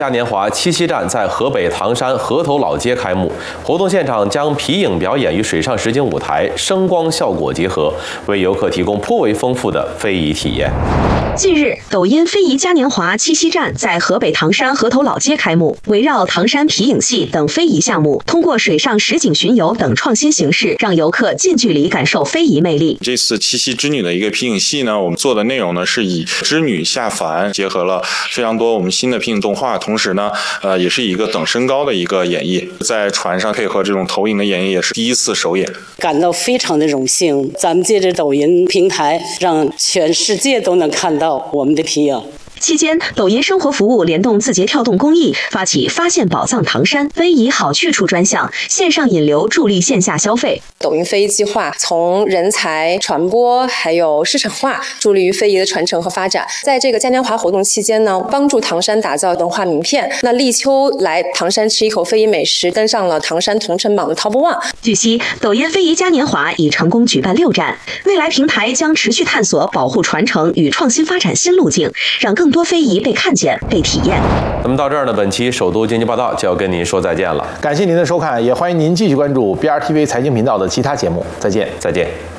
嘉年华7期站在河北唐山河头老街开幕，活动现场将皮影表演与水上实景舞台、声光效果结合，为游客提供颇为丰富的非遗体验。 近日，抖音非遗嘉年华7期站在河北唐山河头老街开幕，围绕唐山皮影戏等非遗项目，通过水上实景巡游等创新形式，让游客近距离感受非遗魅力。 这次七夕织女的一个皮影戏呢，我们做的内容呢是以织女下凡，结合了非常多我们新的皮影动画，同时呢，也是一个等身高的一个演绎，在船上配合这种投影的演绎，也是第一次首演， 感到非常的荣幸。咱们借着抖音平台，让全世界都能看到我们的皮影。 期间，抖音生活服务联动字节跳动公益，发起发现宝藏唐山非遗好去处专项，线上引流助力线下消费。 抖音非遗计划从人才传播还有市场化，助力于非遗的传承和发展。在这个嘉年华活动期间呢，帮助唐山打造文化名片。那立秋来唐山吃一口非遗美食，登上了唐山同城榜的 Top 1。 据悉，抖音非遗嘉年华已成功举办6站，未来平台将持续探索保护传承与创新发展新路径，让更多非遗被看见、被体验。 那么到这儿呢，本期首都经济报道就要跟您说再见了。 感谢您的收看，也欢迎您继续关注 BRTV 财经频道的其他节目。再见， 再见。